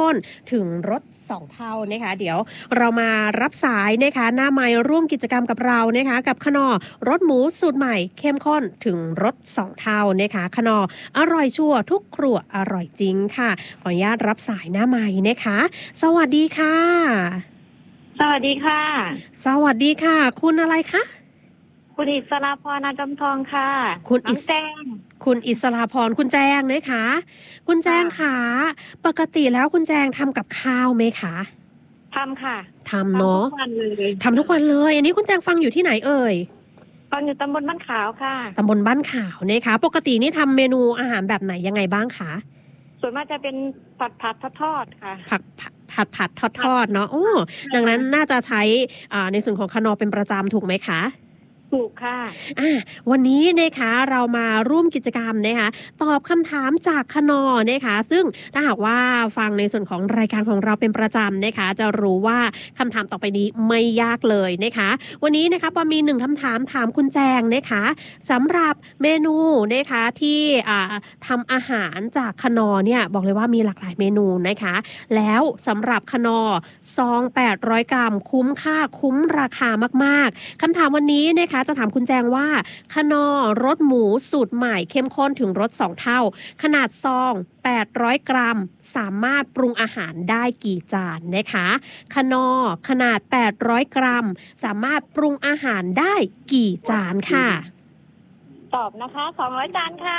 ข้นถึงรส2เท่านะคะเดี๋ยวเรามารับสายนะคะหน้าไมค์ร่วมกิจกรรมกับเรานะคะกับขนอรสหมูสูตรใหม่เข้มข้นถึงรส2เท่านะคะขนออร่อยชัวร์ทุกครัวอร่อยจริงค่ะขออนุญาตรับสายหน้าไมค์นะคะสวัสดีค่ะสวัสดีค่ะสวัสดีค่ะคุณอะไรคะคุณอิสราพรอาจำทองค่ะคุณแจ้งคุณอิสราพรคุณแจงนะคะคุณแจงค่ะปกติแล้วคุณแจงทำกับข้าวไหมคะทำค่ะทำเนาะทำทุกวันเลยอันนี้คุณแจงฟังอยู่ที่ไหนเอ่ยฟังอยู่ตำบลบ้านขาวค่ะตำบลบ้านขาวนะคะปกตินี่ทำเมนูอาหารแบบไหนยังไงบ้างคะส่วนมากจะเป็นผัดทอดค่ะผัดทอดเนาะโอ้ดังนั้นน่าจะใช้ในส่วนของคนอเป็นประจำถูกไหมคะถูกค่ะวันนี้นะคะเรามาร่วมกิจกรรมนะคะตอบคำถามจากคนอนะคะซึ่งถ้าหากว่าฟังในส่วนของรายการของเราเป็นประจำนะคะจะรู้ว่าคำถามต่อไปนี้ไม่ยากเลยนะคะวันนี้นะคะปอมี1คำถามถามคุณแจงนะคะสำหรับเมนูนะคะที่ทำอาหารจากคนอเนี่ยบอกเลยว่ามีหลากหลายเมนูนะคะแล้วสำหรับคนอซอง800 กรัมคุ้มค่าคุ้มราคามากๆคำถามวันนี้นะคะจะถามคุณแจงว่าคนอรสหมูสูตรใหม่เข้มข้นถึงรส2เท่าขนาดซอง800 กรัมสามารถปรุงอาหารได้กี่จานนะคะคนอขนาด800 กรัมสามารถปรุงอาหารได้กี่จานค่ะตอบนะคะ200 จานค่ะ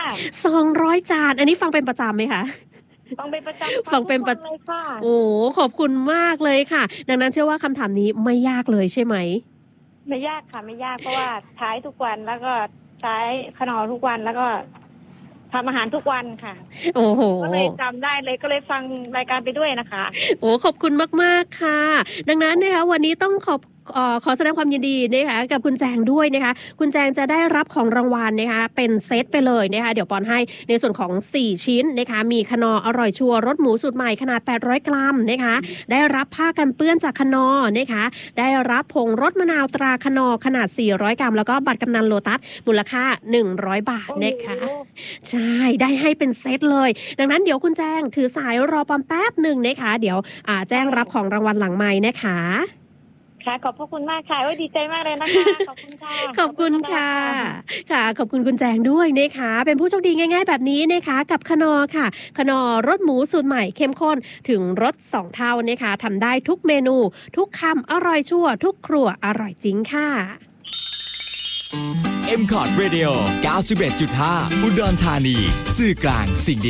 200 จานอันนี้ฟังเป็นประจำไหมคะฟังเป็นประจำฟังเป็นประจำเลยค่ะโอ้ขอบคุณมากเลยค่ะดังนั้นเชื่อว่าคำถามนี้ไม่ยากเลยใช่ไหมไม่ยากค่ะไม่ยากเพราะว่าใช้ทุกวันแล้วก็ใช้ขนอทุกวันแล้วก็ทำอาหารทุกวันค่ะโอ้โหก็เลยจำได้เลยก็เลยฟังรายการไปด้วยนะคะโอ้ขอบคุณมากๆค่ะดังนั้นนะคะวันนี้ต้องขอแสดงความยินดีนะคะกับคุณแจงด้วยนะคะคุณแจงจะได้รับของรางวัลนะคะเป็นเซตไปเลยนะคะเดี๋ยวปอนให้ในส่วนของ4ชิ้นนะคะมีคนออร่อยชัวร์รสหมูสูตรใหม่ขนาด800 กรัมนะคะได้รับผ้ากันเปื้อนจากคนอนะคะได้รับผงรสมะนาวตราคนอขนาด400 กรัมแล้วก็บัตรกำนันโลตัสมูลค่า100 บาทนะคะใช่ได้ให้เป็นเซตเลยดังนั้นเดี๋ยวคุณแจงถือสายรอปอมแป๊บหนึ่งนะคะเดี๋ยวแจ้งรับของรางวัลหลังไมค์นะคะค่ะขอบพระคุณมากค่ะดีใจมากเลยนะคะขอบคุณค่ะขอบคุณค่ะค่ะขอบคุณคุณแจงด้วยนะคะเป็นผู้โชคดีง่ายๆแบบนี้นะคะกับคนอค่ะคนอรสหมูสูตรใหม่เข้มข้นถึงรส2เท่านะคะทำได้ทุกเมนูทุกคำอร่อยชั่วทุกครัวอร่อยจริงค่ะ MCOT Radio 91.5 อุดรธานีสื่อกลางสิ่ง